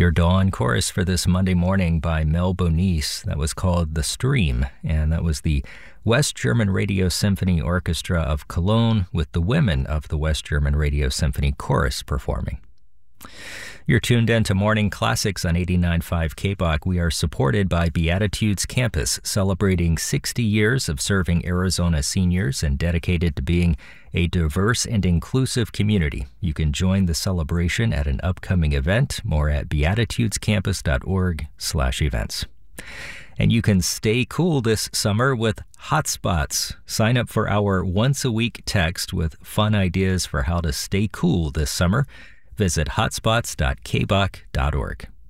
Your dawn chorus for this Monday morning by Mel Bonis, that was called The Stream, and that was the West German Radio Symphony Orchestra of Cologne with the women of the West German Radio Symphony Chorus performing. You're tuned in to Morning Classics on 89.5 KBOC. We are supported by Beatitudes Campus, celebrating 60 years of serving Arizona seniors and dedicated to being a diverse and inclusive community. You can join the celebration at an upcoming event, more at beatitudescampus.org/events. And you can stay cool this summer with Hotspots. Sign up for our once-a-week text with fun ideas for how to stay cool this summer. Visit hotspots.kboc.org.